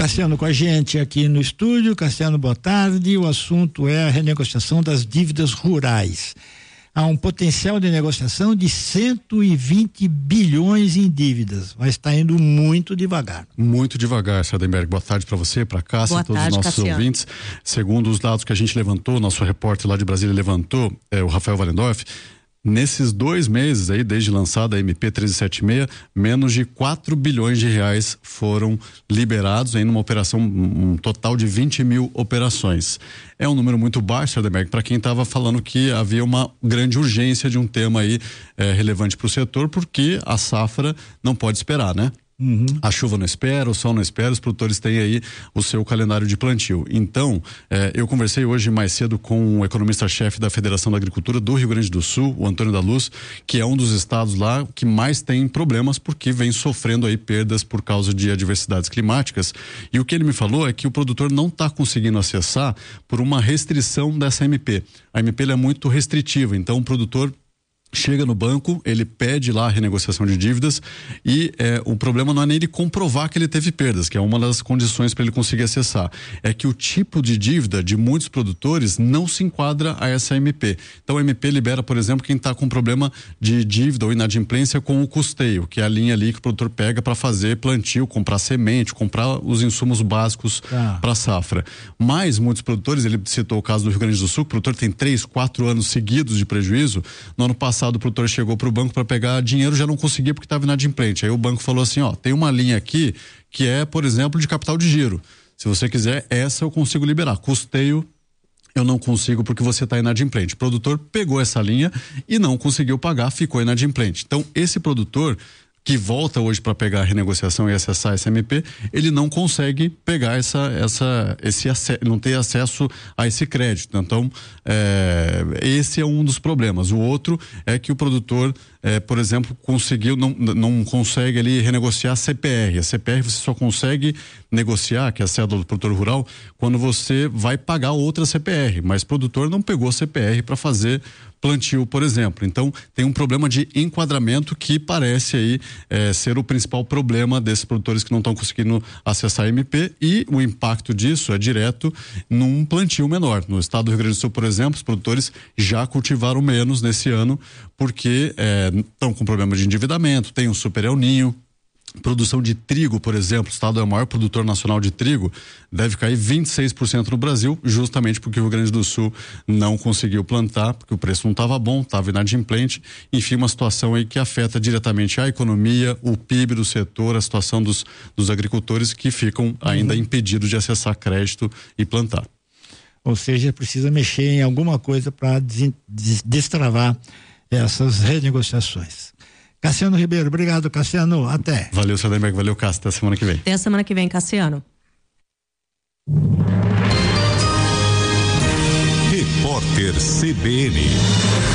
Cassiano com a gente aqui no estúdio. Cassiano, boa tarde. O assunto é a renegociação das dívidas rurais. Há um potencial de negociação de 120 bilhões em dívidas, mas está indo muito devagar. Muito devagar, Sardenberg. Boa tarde para você, para Cássia, todos os nossos ouvintes. Segundo os dados que a gente levantou, nosso repórter lá de Brasília levantou, o Rafael Walendorf, nesses 2 meses aí, desde lançada a MP 1376, menos de 4 bilhões de reais foram liberados em uma operação, um total de 20 mil operações. É um número muito baixo, Sardenberg, para quem estava falando que havia uma grande urgência de um tema aí relevante para o setor, porque a safra não pode esperar, né? Uhum. A chuva não espera, o sol não espera, os produtores têm aí o seu calendário de plantio. Então, eu conversei hoje mais cedo com o economista-chefe da Federação da Agricultura do Rio Grande do Sul, o Antônio da Luz, que é um dos estados lá que mais tem problemas porque vem sofrendo aí perdas por causa de adversidades climáticas. E o que ele me falou é que o produtor não está conseguindo acessar por uma restrição dessa MP. A MP é muito restritiva, então o produtor chega no banco, ele pede lá a renegociação de dívidas e o problema não é nem ele comprovar que ele teve perdas, que é uma das condições para ele conseguir acessar. É que o tipo de dívida de muitos produtores não se enquadra a essa MP. Então a MP libera, por exemplo, quem está com problema de dívida ou inadimplência com o custeio, que é a linha ali que o produtor pega para fazer plantio, comprar semente, comprar os insumos básicos para a safra. Mas muitos produtores, ele citou o caso do Rio Grande do Sul, que o produtor tem 3, 4 anos seguidos de prejuízo. No ano passado o produtor chegou para o banco para pegar dinheiro, já não conseguia porque estava inadimplente. Aí o banco falou assim, tem uma linha aqui que é, por exemplo, de capital de giro. Se você quiser, essa eu consigo liberar. Custeio eu não consigo porque você está inadimplente. O produtor pegou essa linha e não conseguiu pagar, ficou inadimplente. Então, esse produtor que volta hoje para pegar a renegociação e acessar essa MP, ele não consegue pegar não ter acesso a esse crédito. Então, esse é um dos problemas. O outro é que o produtor, por exemplo, não consegue ali renegociar a CPR. A CPR você só consegue negociar, que é a cédula do produtor rural, quando você vai pagar outra CPR, mas o produtor não pegou a CPR para fazer plantio, por exemplo. Então, tem um problema de enquadramento que parece aí ser o principal problema desses produtores que não estão conseguindo acessar a MP, e o impacto disso é direto num plantio menor. No estado do Rio Grande do Sul, por exemplo, os produtores já cultivaram menos nesse ano porque estão com problema de endividamento, tem um super El Ninho. Produção de trigo, por exemplo, o estado é o maior produtor nacional de trigo, deve cair 26% no Brasil, justamente porque o Rio Grande do Sul não conseguiu plantar, porque o preço não estava bom, estava inadimplente. Enfim, uma situação aí que afeta diretamente a economia, o PIB do setor, a situação dos agricultores que ficam ainda impedidos de acessar crédito e plantar. Ou seja, precisa mexer em alguma coisa para destravar essas renegociações. Cassiano Ribeiro, obrigado, Cassiano, até. Valeu, Sardenberg, valeu, Cássio, até a semana que vem. Até a semana que vem, Cassiano. Repórter CBN.